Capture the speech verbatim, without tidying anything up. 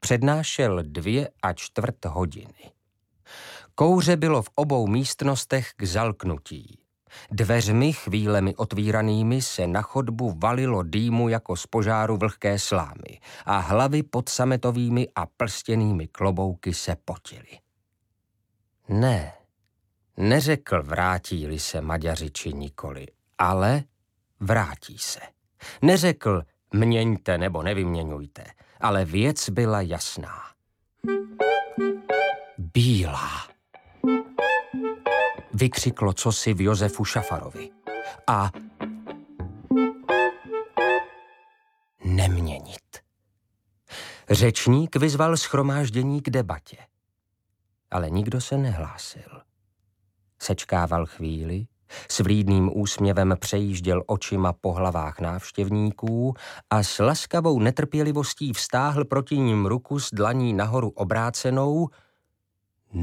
Přednášel dvě a čtvrt hodiny. Kouře bylo v obou místnostech k zalknutí. Dveřmi chvílemi otvíranými se na chodbu valilo dýmu jako z požáru vlhké slámy a hlavy pod sametovými a plstěnými klobouky se potily. Ne, neřekl vrátí-li se Maďaři či nikoli, ale vrátí se. Neřekl měňte nebo nevyměňujte, ale věc byla jasná. Bílá. Vykřiklo cosi v Josefu Šafarovi. A neměnit. Řečník vyzval shromáždění k debatě. Ale nikdo se nehlásil. Sečkával chvíli, s vlídným úsměvem přejížděl očima po hlavách návštěvníků a s laskavou netrpělivostí vztáhl proti nim ruku s dlaní nahoru obrácenou